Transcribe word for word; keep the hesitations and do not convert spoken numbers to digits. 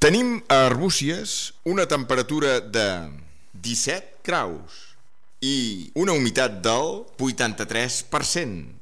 Tenim a Arbúcies una temperatura de disset graus i una humitat del vuitanta-tres per cent.